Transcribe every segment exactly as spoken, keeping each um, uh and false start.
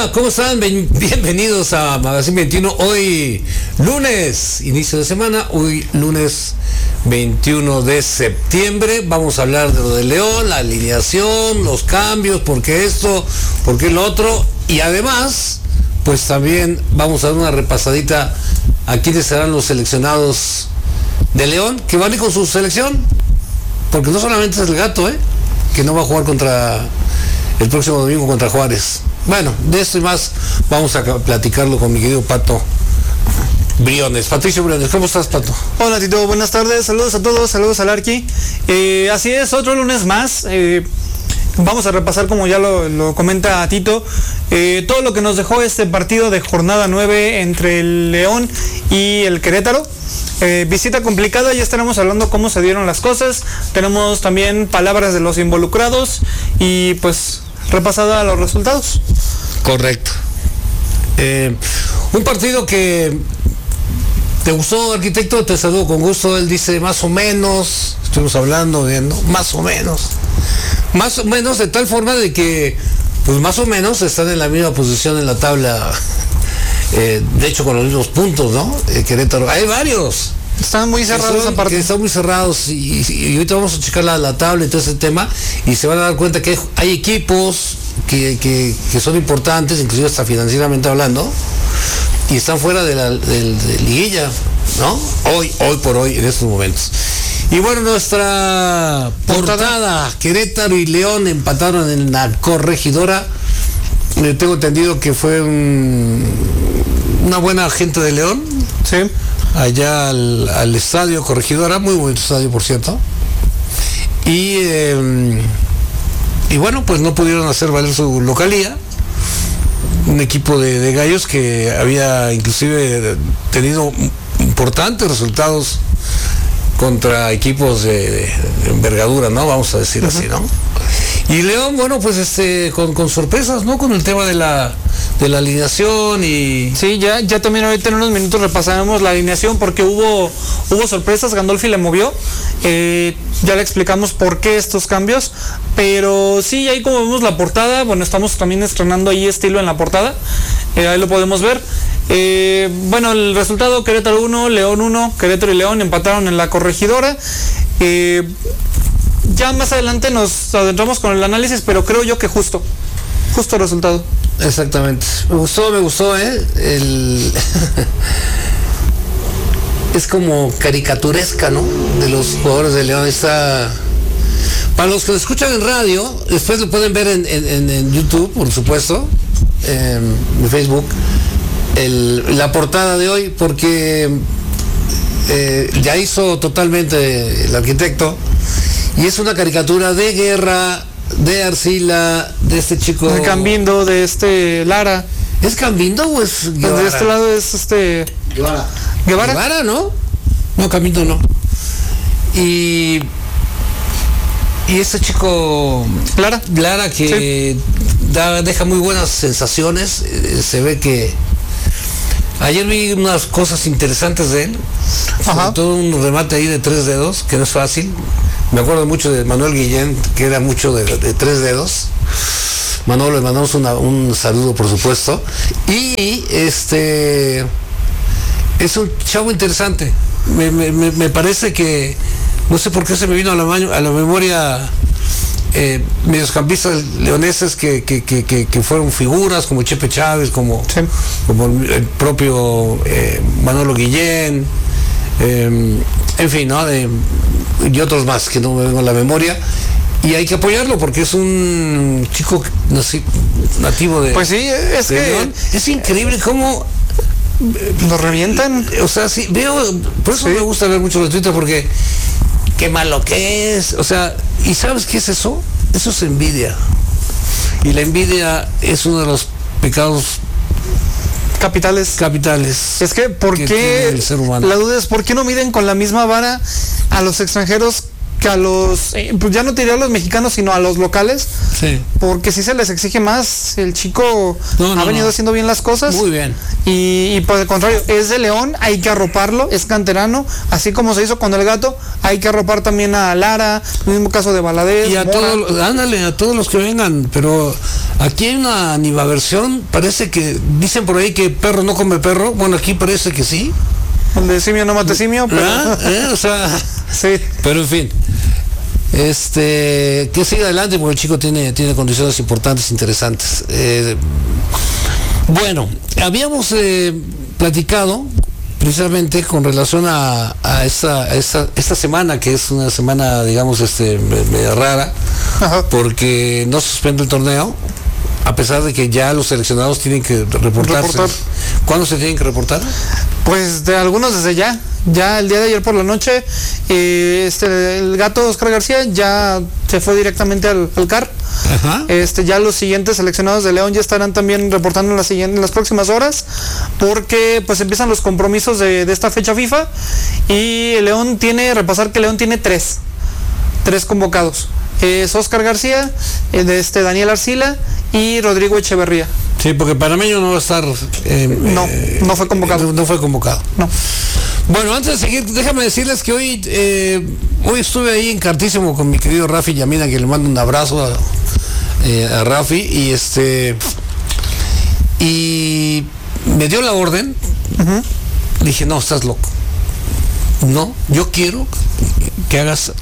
Hola, ¿cómo están? Ben- bienvenidos a Magazine veintiuno. Hoy lunes, inicio de semana, hoy lunes veintiuno de septiembre. Vamos a hablar de lo de León, la alineación, los cambios, por qué esto, por qué lo otro. Y además, pues también vamos a dar una repasadita a quiénes serán los seleccionados de León, que van a ir con su selección. Porque no solamente es el Gato, ¿eh? que no va a jugar contra el próximo domingo contra Juárez. Bueno, de esto y más vamos a platicarlo con mi querido Pato Briones. Patricio Briones, ¿cómo estás, Pato? Hola, Tito, buenas tardes, saludos a todos, saludos al Arqui. Eh, así es, otro lunes más. Eh, vamos a repasar, como ya lo, lo comenta Tito, eh, todo lo que nos dejó este partido de jornada nueve entre el León y el Querétaro. Eh, visita complicada, ya estaremos hablando cómo se dieron las cosas. Tenemos también palabras de los involucrados y pues repasada los resultados. Correcto. Eh, un partido que te gustó, arquitecto, te saludo con gusto. Él dice más o menos, estuvimos hablando, viendo, más o menos. Más o menos de tal forma de que, pues más o menos están en la misma posición en la tabla. Eh, de hecho con los mismos puntos, ¿no? Eh, Querétaro, hay varios. Están muy cerrados esa parte. Están muy cerrados y, y, y ahorita vamos a checar la, la tabla y todo ese tema y se van a dar cuenta que hay, hay equipos que, que, que son importantes, inclusive hasta financieramente hablando, y están fuera de la de, de liguilla, ¿no? Hoy, hoy por hoy, en estos momentos. Y bueno, nuestra portada, portada Querétaro y León empataron en la Corregidora. Eh, tengo entendido que fue un, una buena gente de León. Sí. Allá al, al estadio Corregidora, muy buen estadio, por cierto. Y, eh, y bueno, pues no pudieron hacer valer su localía. Un equipo de, de gallos que había inclusive tenido importantes resultados contra equipos de, de envergadura, ¿no? Vamos a decir uh-huh. así, ¿no? Y León, bueno, pues este con, con sorpresas, ¿no? Con el tema de la de la alineación y... Sí, ya, ya también ahorita en unos minutos repasaremos la alineación porque hubo, hubo sorpresas, Gandolfi le movió, eh, ya le explicamos por qué estos cambios, pero sí, ahí como vemos la portada, bueno, estamos también estrenando ahí estilo en la portada, eh, ahí lo podemos ver. Eh, bueno, el resultado, Querétaro uno, León uno, Querétaro y León empataron en la Corregidora. eh, ya más adelante nos adentramos con el análisis, pero creo yo que justo, justo resultado. Exactamente. Me gustó, me gustó, ¿eh? El... es como caricaturesca, ¿no? De los jugadores de León. Está... Para los que lo escuchan en radio, después lo pueden ver en, en, en YouTube, por supuesto, en Facebook, el, la portada de hoy, porque eh, ya hizo totalmente el arquitecto, y es una caricatura de Guerra, de Arcila, de este chico... De Cambindo, de este Lara. ¿Es Cambindo o es Guevara? De este lado es este... Guevara. Guevara. Guevara, ¿no? No, Cambindo no. Y... Y este chico... Lara. Lara que sí. da, deja muy buenas sensaciones. Eh, se ve que... Ayer vi unas cosas interesantes de él. Ajá. Sobre todo un remate ahí de tres dedos, que no es fácil. Me acuerdo mucho de Manuel Guillén, que era mucho de, de tres dedos. Manolo, le mandamos una, un saludo, por supuesto. Y este es un chavo interesante. Me, me, me parece que, no sé por qué se me vino a la, a la memoria eh, mediocampistas leoneses que, que, que, que, que fueron figuras, como Chepe Chávez, como, sí. como el propio eh, Manolo Guillén. Eh, en fin, ¿no? De, y otros más que no me vengo a la memoria, y hay que apoyarlo porque es un chico no sé, nativo de... Pues sí, es de que... León. Es increíble cómo... Lo revientan. O sea, sí, veo... Por eso sí. me gusta ver mucho los Twitter, porque... Qué malo que es. O sea, ¿y sabes qué es eso? Eso es envidia. Y la envidia es uno de los pecados... Capitales. Capitales. Es que, ¿por que qué? La duda es, ¿por qué no miden con la misma vara a los extranjeros que a los, eh, pues ya no te diría a los mexicanos, sino a los locales? Sí. Porque si se les exige más, el chico no, no, ha venido no. haciendo bien las cosas. Muy bien. Y, y por el contrario, es de León, hay que arroparlo, es canterano, así como se hizo con el Gato, hay que arropar también a Lara, el mismo caso de Valadez. Y a Mora. todos, ándale, a todos los que vengan, pero Aquí hay una animaversión, parece que, dicen por ahí que perro no come perro, bueno, aquí parece que sí. Donde simio no mate simio, pero... ¿Ah? ¿Eh? O sea, sí. Pero en fin, este, que siga adelante porque el chico tiene, tiene condiciones importantes, interesantes. Eh, bueno, habíamos eh, platicado precisamente con relación a, a, esta, a esta, esta semana, que es una semana, digamos, este, media rara, ajá, porque no se suspende el torneo, a pesar de que ya los seleccionados tienen que reportarse. Reportar. ¿Cuándo se tienen que reportar? Pues de algunos desde ya. Ya el día de ayer por la noche, eh, este, el gato Oscar García ya se fue directamente al, al C A R. Ajá. Este, ya los siguientes seleccionados de León ya estarán también reportando en las, siguientes, en las próximas horas, porque pues empiezan los compromisos de, de esta fecha FIFA, y León tiene, repasar que León tiene tres, tres convocados. Es Oscar García, de este Daniel Arcila y Rodrigo Echeverría. Sí, porque Panameño no va a estar... Eh, no, eh, no fue convocado. No, no fue convocado. No. Bueno, antes de seguir, déjame decirles que hoy eh, hoy estuve ahí en Cartísimo con mi querido Rafi Yamina, que le mando un abrazo a, eh, a Rafi, y este y me dio la orden. Uh-huh. Le dije, no, estás loco. No, yo quiero que hagas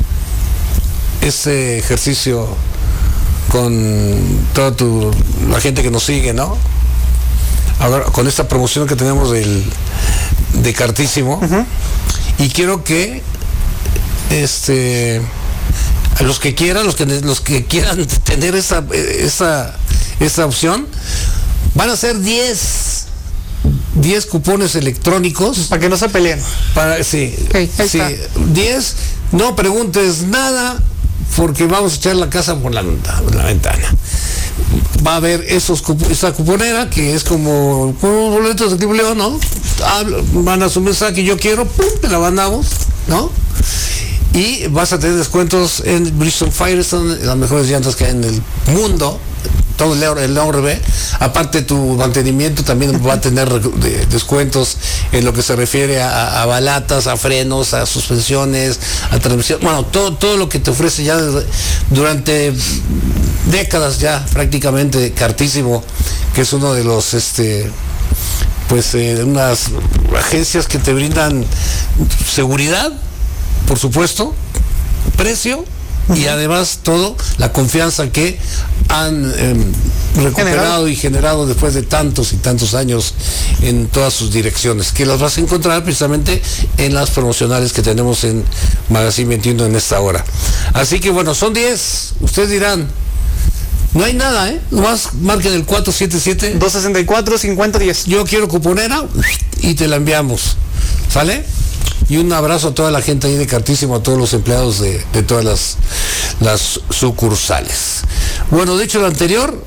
ese ejercicio con toda tu, la gente que nos sigue, ¿no? Ahora, con esta promoción que tenemos del de Cartísimo, uh-huh, y quiero que este a los que quieran, los que los que quieran tener esa esa esa opción, van a ser diez cupones electrónicos para que no se peleen. Para sí, okay, sí, diez, no preguntes nada, porque vamos a echar la casa por la, la ventana. Va a haber esos esa cuponera que es como, como boletos de Club León, ¿no? Van a su mensaje, yo quiero, pum, te la mandamos, ¿no? Y vas a tener descuentos en Bridgestone Firestone, las mejores llantas que hay en el mundo, todo el León R B. Aparte, tu mantenimiento también va a tener de, descuentos en lo que se refiere a, a balatas, a frenos, a suspensiones, a transmisión, bueno, todo, todo lo que te ofrece ya desde, durante décadas ya prácticamente Cartísimo, que es uno de los este pues eh, unas agencias que te brindan seguridad, por supuesto, precio, uh-huh, y además todo, la confianza que han eh, recuperado generado y generado después de tantos y tantos años en todas sus direcciones, que las vas a encontrar precisamente en las promocionales que tenemos en Magazine veintiuno en esta hora. Así que bueno, son diez, ustedes dirán, no hay nada, ¿eh? Nomás marquen el cuatro siete siete dos seis cuatro cinco cero uno cero. Yo quiero cuponera y te la enviamos, ¿sale? Y un abrazo a toda la gente ahí de Cartísimo, a todos los empleados de, de todas las, las sucursales. Bueno, dicho lo anterior,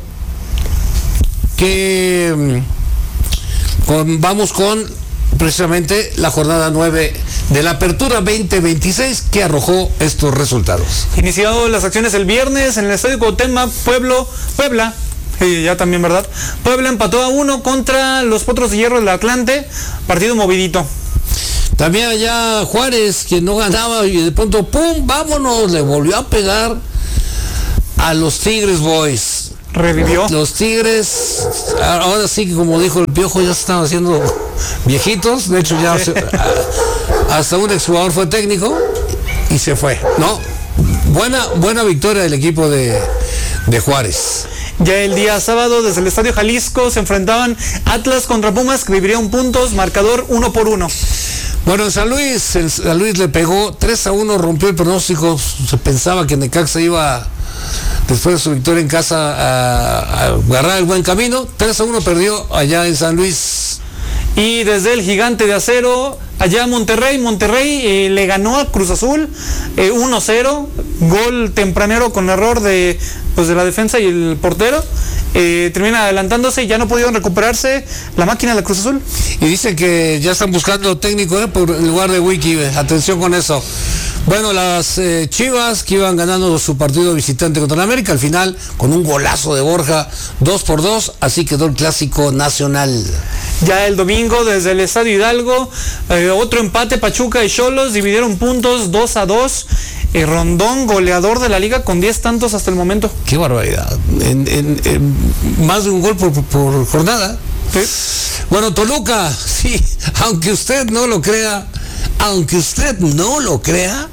que con, vamos con precisamente la jornada nueve de la Apertura veinte veintiséis, que arrojó estos resultados. Iniciado las acciones el viernes en el Estadio Cuauhtémoc, Pueblo, Puebla, eh, ya también, ¿verdad? Puebla empató a uno contra los Potros de Hierro del Atlante, partido movidito. También allá Juárez, que no ganaba y de pronto, ¡pum!, vámonos, le volvió a pegar a los Tigres Boys. Revivió. Los Tigres, ahora sí que como dijo el Piojo, ya se están haciendo viejitos. De hecho, ya se, hasta un exjugador fue técnico y se fue, ¿no? Buena, buena victoria del equipo de, de Juárez. Ya el día sábado, desde el Estadio Jalisco, se enfrentaban Atlas contra Pumas, que vivirían puntos, marcador uno por uno. Bueno, en San Luis, el San Luis le pegó tres a uno, rompió el pronóstico. Se pensaba que Necaxa iba, después de su victoria en casa, a, a agarrar el buen camino. tres a uno perdió allá en San Luis. Y desde el Gigante de Acero, allá Monterrey, Monterrey eh, le ganó a Cruz Azul eh, uno cero, gol tempranero con error de, pues, de la defensa y el portero. Eh, termina adelantándose y ya no pudieron recuperarse la máquina de Cruz Azul. Y dicen que ya están buscando técnico, ¿eh? Por en lugar de Wiki, eh. Atención con eso. Bueno, las eh, Chivas, que iban ganando su partido visitante contra el América, al final con un golazo de Borja, dos por dos, así quedó el clásico nacional. Ya el domingo, desde el Estadio Hidalgo, eh, otro empate, Pachuca y Xolos dividieron puntos dos a dos. eh, Rondón, goleador de la liga con diez tantos hasta el momento. Qué barbaridad. En, en, en más de un gol por, por jornada. ¿Sí? Bueno, Toluca, sí, aunque usted no lo crea, aunque usted no lo crea,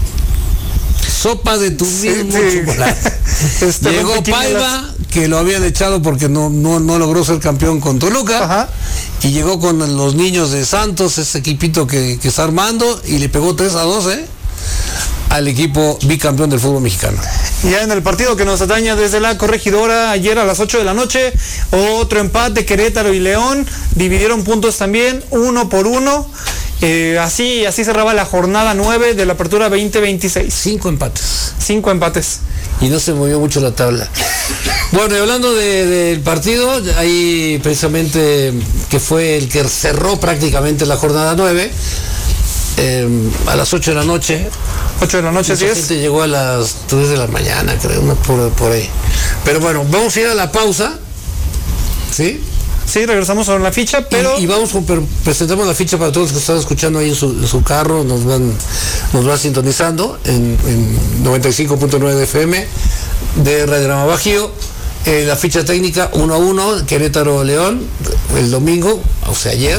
sopa de tu Sí, mismo sí. chocolate. Este Llegó rompequinielas. Paiva, que lo habían echado porque no, no, no logró ser campeón con Toluca. Ajá. Y llegó con los niños de Santos, ese equipito que, que está armando, y le pegó tres a dos, ¿eh? Al equipo bicampeón del fútbol mexicano. Ya en el partido que nos atañe desde la Corregidora, ayer a las ocho de la noche, otro empate, Querétaro y León, dividieron puntos también, uno por uno. Eh, así, así cerraba la jornada nueve de la apertura veinte veintiséis. Cinco empates. Cinco empates. Y no se movió mucho la tabla. Bueno, y hablando de, del partido, ahí precisamente que fue el que cerró prácticamente la jornada nueve, eh, a las ocho de la noche. ocho de la noche, así Mucha es. gente llegó a las tres de la mañana, creo, una por, por ahí. Pero bueno, vamos a ir a la pausa, ¿sí? Sí, regresamos a la ficha, pero... Y, y vamos, per- presentamos la ficha para todos los que están escuchando ahí en su, en su carro, nos van, nos van sintonizando en, en noventa y cinco punto nueve F M de Radio Drama Bajío. Eh, la ficha técnica uno a uno, Querétaro León, el domingo, o sea ayer.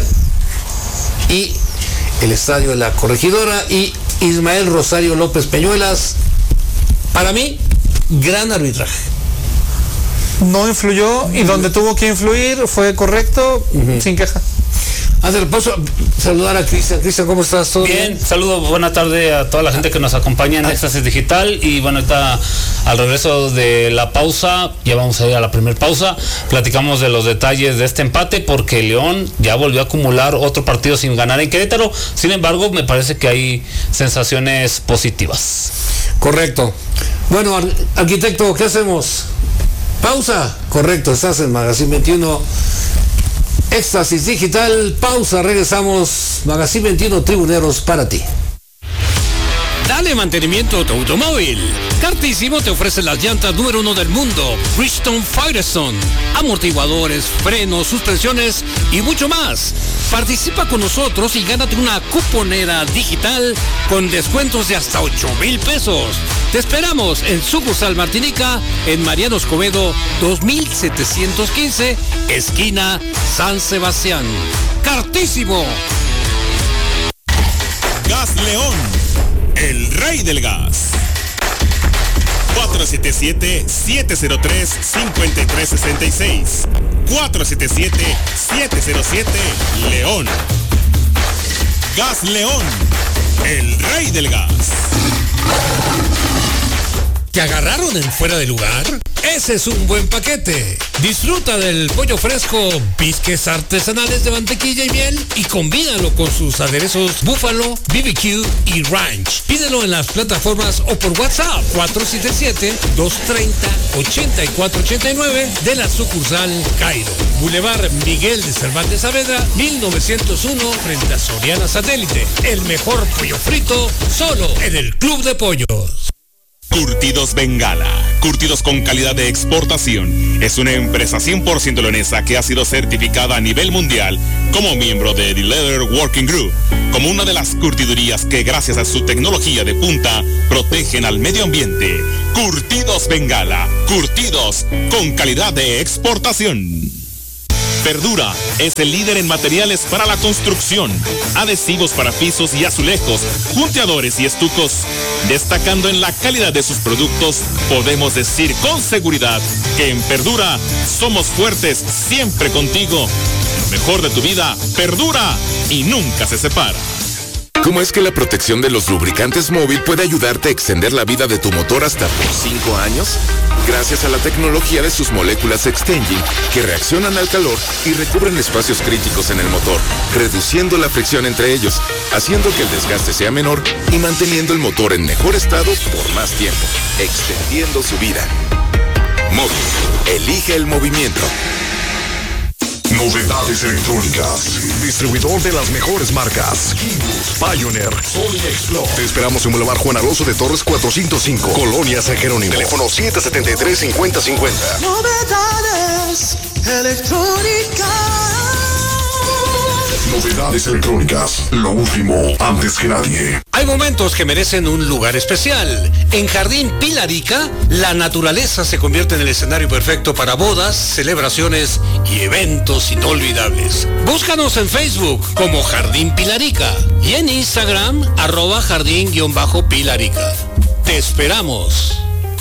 Y el estadio de la Corregidora y Ismael Rosario López Peñuelas. Para mí, gran arbitraje. No influyó y donde tuvo que influir fue correcto, uh-huh. sin queja. Antes le paso a saludar a Cristian. Cristian, ¿cómo estás? ¿Todo bien? bien? Saludo, buena tarde a toda la gente que nos acompaña en Éxtasis Digital. Y bueno, está al regreso de la pausa, ya vamos a ir a la primera pausa. Platicamos de los detalles de este empate porque León ya volvió a acumular otro partido sin ganar en Querétaro. Sin embargo, me parece que hay sensaciones positivas. Correcto. Bueno, ar- arquitecto, ¿qué hacemos? Pausa. Correcto, estás en Magazine veintiuno. Éxtasis Digital, pausa, regresamos. Magazine veintiuno, tribuneros para ti. Dale mantenimiento a tu automóvil. Cartísimo te ofrece las llantas número uno del mundo, Bridgestone Firestone, amortiguadores, frenos, suspensiones y mucho más. Participa con nosotros y gánate una cuponera digital con descuentos de hasta ocho mil pesos. Te esperamos en Sucursal Martinica, en Mariano Escobedo, dos mil setecientos quince, esquina San Sebastián. ¡Cartísimo! Gas León, el rey del gas. cuatro siete siete, siete cero tres, cinco tres seis seis. cuatro siete siete, siete cero siete, León. Gas León, el rey del gas. ¿Te agarraron en fuera de lugar? Ese es un buen paquete. Disfruta del pollo fresco, bisques artesanales de mantequilla y miel y combínalo con sus aderezos búfalo, B B Q y ranch. Pídelo en las plataformas o por WhatsApp cuatro siete siete, dos tres cero, ocho cuatro ocho nueve de la sucursal Cairo. Boulevard Miguel de Cervantes Saavedra, mil novecientos uno, frente a Soriana Satélite. El mejor pollo frito solo en el Club de Pollos. Curtidos Bengala, curtidos con calidad de exportación. Es una empresa cien por ciento leonesa que ha sido certificada a nivel mundial como miembro de The Leather Working Group, como una de las curtidurías que gracias a su tecnología de punta protegen al medio ambiente. Curtidos Bengala, curtidos con calidad de exportación. Verdura es el líder en materiales para la construcción, adhesivos para pisos y azulejos, punteadores y estucos. Destacando en la calidad de sus productos, podemos decir con seguridad que en Verdura somos fuertes siempre contigo. Lo mejor de tu vida perdura y nunca se separa. ¿Cómo es que la protección de los lubricantes móvil puede ayudarte a extender la vida de tu motor hasta por cinco años? Gracias a la tecnología de sus moléculas Extenging, que reaccionan al calor y recubren espacios críticos en el motor, reduciendo la fricción entre ellos, haciendo que el desgaste sea menor y manteniendo el motor en mejor estado por más tiempo, extendiendo su vida. Móvil, elige el movimiento. Novedades electrónicas. Distribuidor de las mejores marcas. Kimbus, Pioneer, Sony Explore. Te esperamos en Boulevard Juan Alonso de Torres cuatrocientos cinco, Colonia San Jerónimo. Teléfono siete siete tres, cinco cero cinco cero. Novedades electrónicas. Novedades electrónicas. Lo último antes que nadie. Hay momentos que merecen un lugar especial. En Jardín Pilarica, la naturaleza se convierte en el escenario perfecto para bodas, celebraciones y eventos inolvidables. Búscanos en Facebook como Jardín Pilarica y en Instagram, arroba jardín-pilarica. Te esperamos.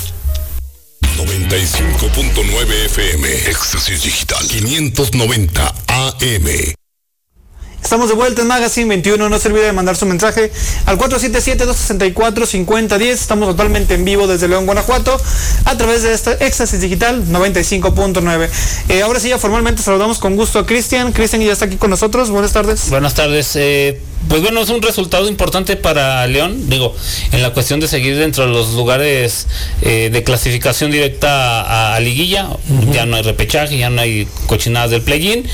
noventa y cinco punto nueve F M, Éxtasis Digital, quinientos noventa A M. Estamos de vuelta en Magazine veintiuno. No se olvide de mandar su mensaje al cuatro siete siete, dos seis cuatro, cinco cero uno cero. Estamos totalmente en vivo desde León, Guanajuato, a través de esta Éxtasis Digital noventa y cinco punto nueve. Eh, ahora sí, ya formalmente saludamos con gusto a Cristian. Cristian ya está aquí con nosotros. Buenas tardes. Buenas tardes. Eh, pues bueno, es un resultado importante para León, digo, en la cuestión de seguir dentro de los lugares eh, de clasificación directa a, a liguilla. Uh-huh. Ya no hay repechaje, ya no hay cochinadas del play-in.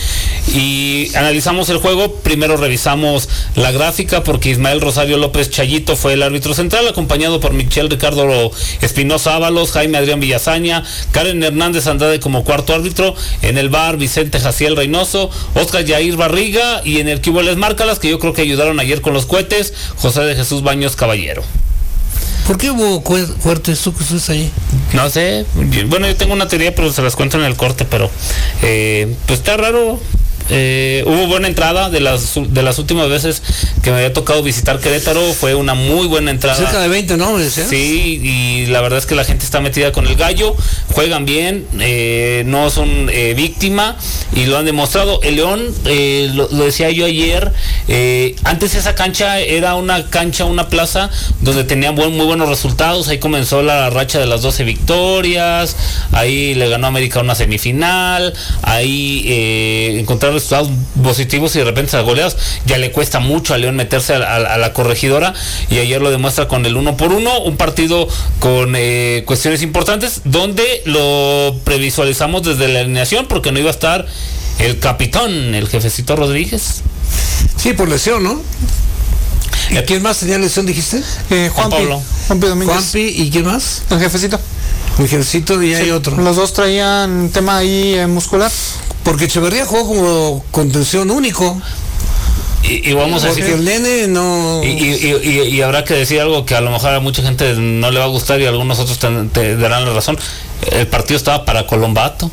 Y analizamos el juego. Primero revisamos la gráfica porque Ismael Rosario López Chayito fue el árbitro central, acompañado por Michel Ricardo Espinosa Ábalos, Jaime Adrián Villazaña, Karen Hernández Andrade como cuarto árbitro, en el V A R Vicente Jaciel Reynoso, Oscar Yair Barriga, y en el cubo Les Márcalas, que yo creo que ayudaron ayer con los cohetes, José de Jesús Baños Caballero. ¿Por qué hubo cohetes? ¿Tú que estás ahí? No sé, bueno, yo tengo una teoría, pero se las cuento en el corte, pero eh, pues está raro. Eh, hubo buena entrada de las de las últimas veces que me había tocado visitar Querétaro, fue una muy buena entrada. Cerca de veinte, ¿no? ¿Me decías? Sí, y la verdad es que la gente está metida con el gallo, juegan bien, eh, no son eh, víctima y lo han demostrado. El León, eh, lo, lo decía yo ayer, eh, antes esa cancha era una cancha, una plaza donde tenían buen, muy buenos resultados. Ahí comenzó la racha de las doce victorias, ahí le ganó América una semifinal, ahí eh, encontraron resultados positivos y de repente las goleadas. Ya le cuesta mucho a León meterse a, a, a la corregidora, y ayer lo demuestra con el uno por uno, un partido con eh, cuestiones importantes, donde lo previsualizamos desde la alineación porque no iba a estar el capitán, el jefecito Rodríguez. Sí, por lesión, ¿no? ¿Y eh, quién más tenía lesión, dijiste? Eh, Juan Pablo. Juanpi Domínguez. Juanpi, ¿y quién más? El jefecito. El jefecito, y sí, hay otro. Los dos traían tema ahí eh, muscular. Porque Echeverría jugó como contención único. Y, y vamos Porque a decir el nene no. Y, y, y, y habrá que decir algo que a lo mejor a mucha gente no le va a gustar y a algunos otros te, te darán la razón. El partido estaba para Colombato.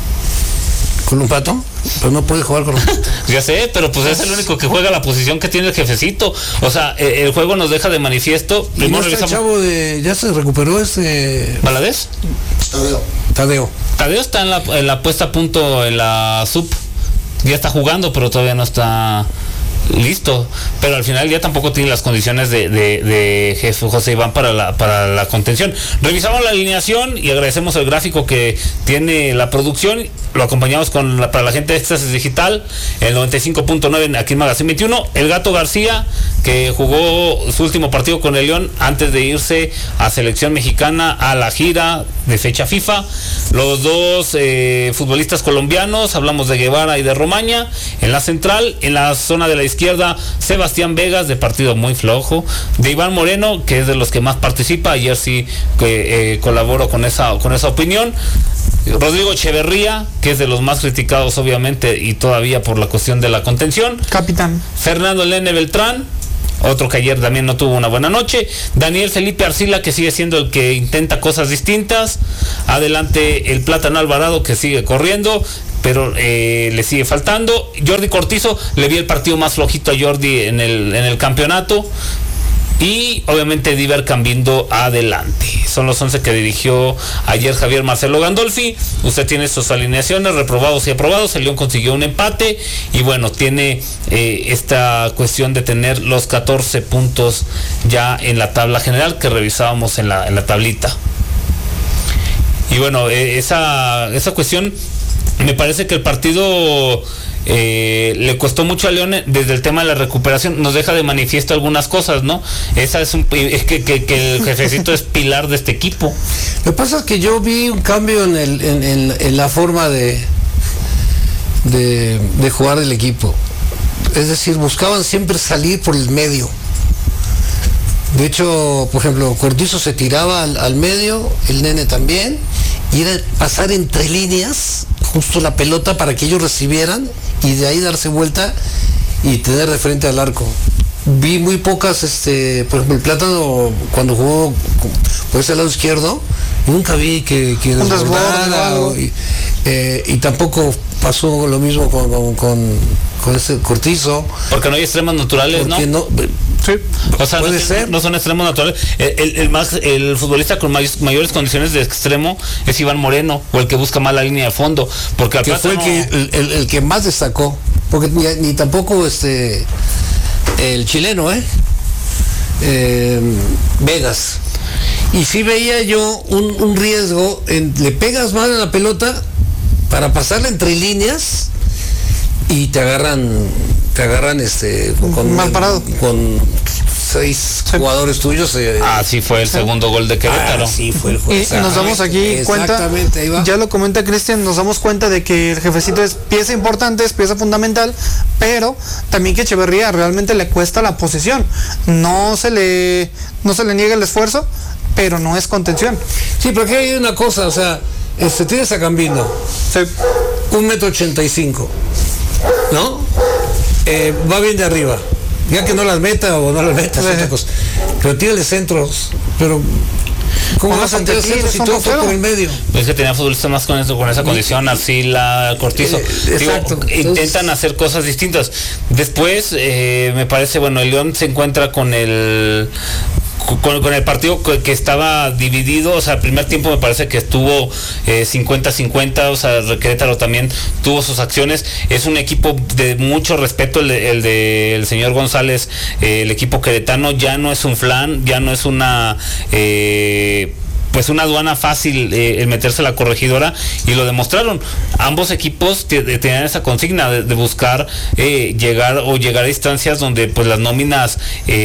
¿Colombato? Pero no puede jugar Colombato. Ya sé, pero pues es el único que juega la posición que tiene el jefecito. O sea, eh, el juego nos deja de manifiesto. ¿Y no está el chavo de... ya se recuperó este... ¿Valadez? Tadeo. Tadeo. Tadeo está en la, en la puesta a punto en la sub. Ya está jugando, pero todavía no está listo. Pero al final ya tampoco tiene las condiciones de, de, de Jesús José Iván para la, para la contención. Revisamos la alineación y agradecemos el gráfico que tiene la producción. Lo acompañamos con la, para la gente de Éxtasis Digital, el noventa y cinco punto nueve aquí en Magazine veintiuno. El Gato García, que jugó su último partido con el León antes de irse a selección mexicana a la gira de fecha FIFA. Los dos eh, futbolistas colombianos, hablamos de Guevara y de Romaña. En la central, en la zona de la izquierda, Sebastián Vegas, de partido muy flojo. De Iván Moreno, que es de los que más participa. Ayer sí que eh, colaboró con esa, con esa opinión. Rodrigo Echeverría, que es de los más criticados obviamente y todavía por la cuestión de la contención. Capitán. Fernando Lene Beltrán, otro que ayer también no tuvo una buena noche. Daniel Felipe Arcila, que sigue siendo el que intenta cosas distintas. Adelante el Plátano Alvarado, que sigue corriendo, pero eh, le sigue faltando. Jordi Cortizo, le vi el partido más flojito a Jordi en el, en el campeonato. Y obviamente Diver Cambindo adelante. Son los once que dirigió ayer Javier Marcelo Gandolfi. Usted tiene sus alineaciones, reprobados y aprobados. El León consiguió un empate. Y bueno, tiene eh, esta cuestión de tener los catorce puntos ya en la tabla general que revisábamos en la, en la tablita. Y bueno, eh, esa, esa cuestión, me parece que el partido... Eh, le costó mucho a León desde el tema de la recuperación. Nos deja de manifiesto algunas cosas, ¿no? Esa es un es que, que, que el jefecito es pilar de este equipo. Lo que pasa es que yo vi un cambio en, el, en, en, en la forma de, de de jugar del equipo. Es decir, buscaban siempre salir por el medio. De hecho, por ejemplo, Cortizo se tiraba al, al medio, el Nene también, y era pasar entre líneas justo la pelota para que ellos recibieran y de ahí darse vuelta y tener de frente al arco. vi muy pocas, este, por ejemplo, el Plátano cuando jugó por ese lado izquierdo, nunca vi que, que desbordara, o, y, eh, y tampoco pasó lo mismo con, con, con, con ese Cortizo. Porque no hay extremos naturales, ¿no? no Sí. O sea, puede no, ser. no son extremos naturales. El, el, el más el futbolista con may, mayores condiciones de extremo es Iván Moreno, o el que busca más la línea de fondo, porque al que fue el que el, el, el que más destacó, porque ni, ni tampoco este el chileno, eh, eh Vegas. Y sí veía yo un, un riesgo en le pegas mal a la pelota para pasarla entre líneas y te agarran te agarran este con mal parado con seis sí. jugadores tuyos. Eh, ah, sí fue el sí. segundo gol de Querétaro. Ah, sí fue el juego. Y, y nos damos aquí cuenta, ya lo comenta Cristian, nos damos cuenta de que el Jefecito es pieza importante, es pieza fundamental, pero también que Echeverría realmente le cuesta la posesión. No se le, no se le niega el esfuerzo, pero no es contención. Sí, pero aquí hay una cosa, o sea, este, tienes a Gambino, sí. un metro ochenta y cinco, ¿no? Eh, va bien de arriba. Ya que no las meta o no las metas, sí. otra cosa. Pero tírale centros. Pero ¿cómo vas a tirar centros si todo fue por el medio? Pues que tenía futbolistas más con eso, con esa condición, Arcila, Cortizo. Eh, exacto. Digo, Entonces, intentan hacer cosas distintas. Después, eh, me parece, bueno, el León se encuentra con el Con, con el partido que estaba dividido, o sea, el primer tiempo me parece que estuvo eh, cincuenta cincuenta, o sea, Querétaro también tuvo sus acciones. Es un equipo de mucho respeto el de, el de el señor González, eh, el equipo queretano ya no es un flan, ya no es una eh, pues una aduana fácil eh, el meterse a la corregidora, y lo demostraron. Ambos equipos t- tenían esa consigna de, de buscar eh, llegar o llegar a instancias donde pues las nóminas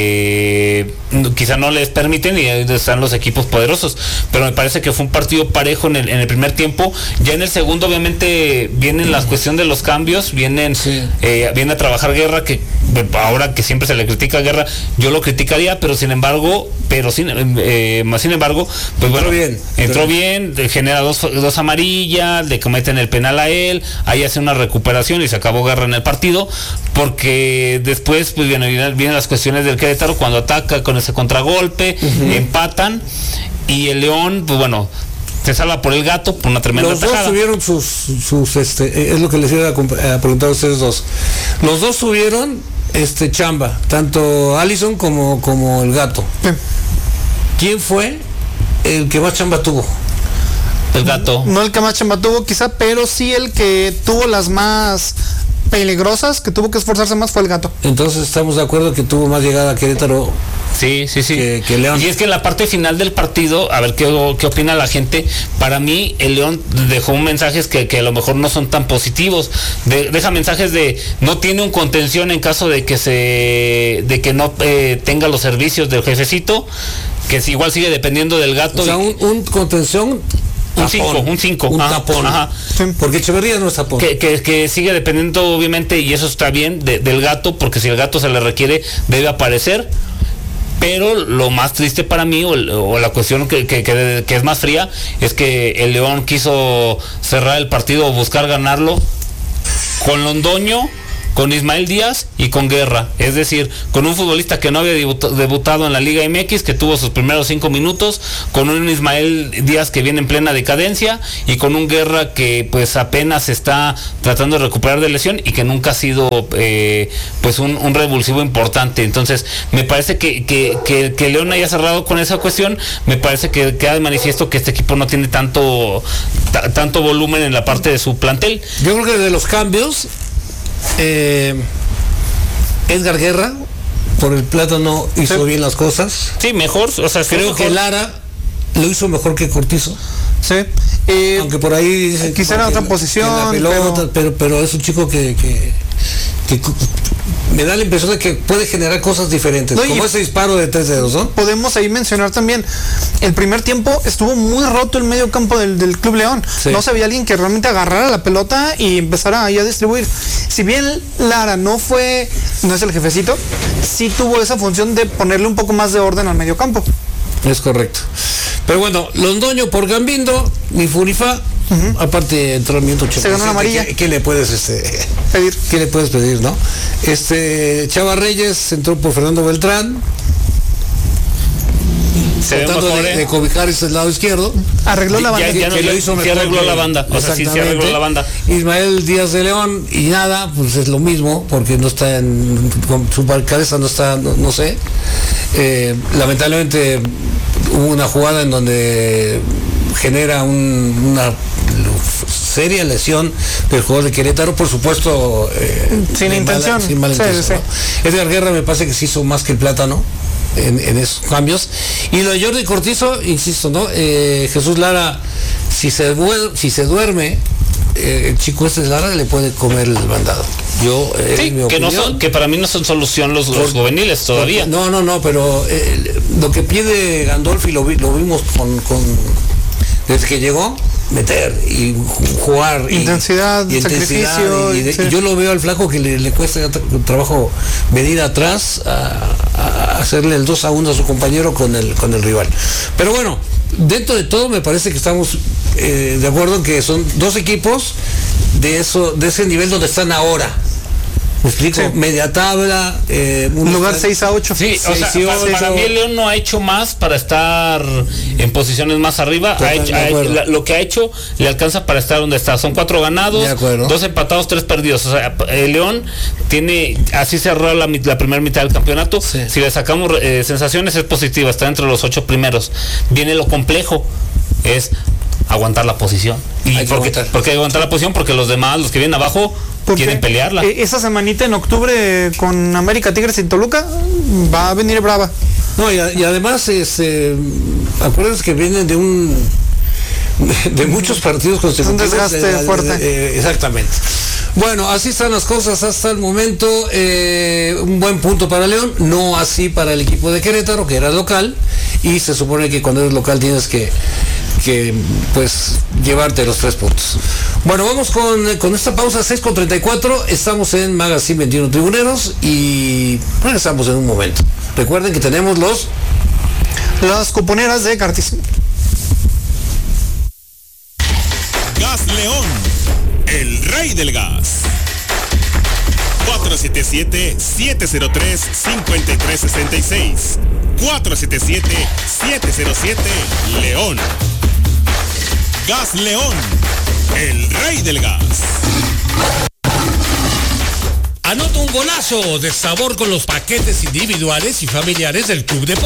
eh, quizá no les permiten, y ahí están los equipos poderosos, pero me parece que fue un partido parejo en el, en el primer tiempo. Ya en el segundo obviamente vienen las cuestiones de los cambios, vienen sí. eh, viene a trabajar Guerra, que ahora que siempre se le critica a Guerra, yo lo criticaría, pero sin embargo, pero sin, eh, más sin embargo, pues bueno, bien, entró bien, genera dos, dos amarillas, le cometen el penal a él, ahí hace una recuperación y se acabó Guerra en el partido, porque después pues vienen, vienen las cuestiones del Querétaro cuando ataca con ese contragolpe, uh-huh. empatan, y el León, pues bueno, se salva por el Gato, por una tremenda Los tajada. dos tuvieron sus, sus este, es lo que les iba a, a preguntar a ustedes dos. Los dos tuvieron este chamba, tanto Allison como, como el Gato. Sí. ¿Quién fue el que más chamba tuvo? El Gato. No el que más chamba tuvo, quizá, pero sí el que tuvo las más peligrosas, que tuvo que esforzarse más, fue el Gato. Entonces estamos de acuerdo que tuvo más llegada a Querétaro. Sí, sí, sí. Que, que León. Y es que en la parte final del partido, a ver qué, qué opina la gente, para mí el León dejó mensajes que, que a lo mejor no son tan positivos. De, deja mensajes de no tiene un contención en caso de que se de que no eh, tenga los servicios del Jefecito, que es, igual sigue dependiendo del Gato. O sea, un, un contención. Un cinco, un cinco. Un ah, tapón. Ajá. Porque Echeverría no es tapón. Que, que, que sigue dependiendo, obviamente, y eso está bien, de, del Gato, porque si el Gato se le requiere, debe aparecer. Pero lo más triste para mí, o, o la cuestión que, que, que, que es más fría, es que el León quiso cerrar el partido o buscar ganarlo con Londoño, con Ismael Díaz y con Guerra, es decir, con un futbolista que no había debutado en la Liga M X, que tuvo sus primeros cinco minutos, con un Ismael Díaz que viene en plena decadencia, y con un Guerra que pues apenas está tratando de recuperar de lesión y que nunca ha sido eh, pues un, un revulsivo importante. Entonces me parece que, que, que, que León haya cerrado con esa cuestión, me parece que queda de manifiesto que este equipo no tiene tanto, t- tanto volumen en la parte de su plantel. Yo creo que de los cambios, Eh, Edgar Guerra por el Plátano hizo sí. bien las cosas. Sí, mejor, o sea, creo mejor. que Lara lo hizo mejor que Cortizo. Sí. Eh, Aunque por ahí dicen quizá en otra posición, la pelota, pero... pero pero es un chico que, que, que me da la impresión de que puede generar cosas diferentes, no, como ese disparo de tres dedos, ¿no? Podemos ahí mencionar también, el primer tiempo estuvo muy roto el medio campo del, del Club León. Sí. No se había alguien que realmente agarrara la pelota y empezara ahí a distribuir. Si bien Lara no fue, no es el jefecito, sí tuvo esa función de ponerle un poco más de orden al medio campo. Es correcto. Pero bueno, Londoño por Gambindo, ni Furifa, Uh-huh. Aparte entrenamiento se ganó una amarilla. ¿Qué, ¿Qué le puedes este pedir? ¿Qué le puedes pedir, no? Este Chava Reyes entró por Fernando Beltrán. Se tratando de, de cobijar ese lado izquierdo. Arregló la banda. Ya, ya no, que lo hizo mejor. Arregló que, la banda. O sea, sí, sí arregló la banda. Ismael Díaz de León y nada, pues es lo mismo, porque no está en, con su cabeza no está, no, no sé. Eh, lamentablemente hubo una jugada en donde genera un, una seria lesión del jugador de Querétaro, por supuesto eh, sin intención, mala, sin mala sí, intención, sí. ¿no? Edgar Guerra me parece que se hizo más que el plátano en, en esos cambios. Y lo de Jordi Cortizo, insisto, ¿no? Eh, Jesús Lara, si se duerme, si se duerme eh, el chico este de Lara le puede comer el mandado. Yo eh, sí, mi que, no son, que para mí no son solución los, los juveniles todavía. No, no, no, pero eh, lo que pide Gandolfi lo, vi, lo vimos con, con desde que llegó, meter y jugar intensidad, y, y sacrificio y, y, de, sí. y yo lo veo al flaco que le, le cuesta un trabajo venir atrás a, a hacerle el dos a uno a su compañero con el con el rival. Pero bueno, dentro de todo me parece que estamos eh, de acuerdo en que son dos equipos de eso, de ese nivel donde están ahora. ¿Me explico? Sí. Media tabla, eh, un lugar seis a ocho. Sí, o sea, para, para mí el León no ha hecho más para estar en posiciones más arriba. Ha hecho, ha hecho, la, lo que ha hecho le alcanza para estar donde está. Son cuatro ganados, dos empatados, tres perdidos. O sea, el León tiene, así cerró la, la primera mitad del campeonato. Sí. Si le sacamos eh, sensaciones es positiva, está entre los ocho primeros. Viene lo complejo, es aguantar la posición. ¿Y hay porque, porque hay que aguantar la posición? Porque los demás, los que vienen abajo, porque quieren pelearla. Esa semanita en octubre con América, Tigres y Toluca va a venir brava. No, y, y además, este, acuérdense que vienen de un de muchos partidos consecutivos. Un desgaste de, de, fuerte. De, de, exactamente. Bueno, así están las cosas hasta el momento. Eh, un buen punto para León, no así para el equipo de Querétaro, que era local, y se supone que cuando eres local tienes que que pues llevarte los tres puntos. Bueno, vamos con, con esta pausa, seis con treinta y cuatro, estamos en Magazine veintiuno Tribuneros y regresamos en un momento. Recuerden que tenemos los las cuponeras de Cartis. Gas León, el rey del gas. cuatro siete siete, siete cero tres, cinco tres seis seis. cuatro siete siete, siete cero siete, León. Gas León, el rey del gas. Anota un golazo de sabor con los paquetes individuales y familiares del Club de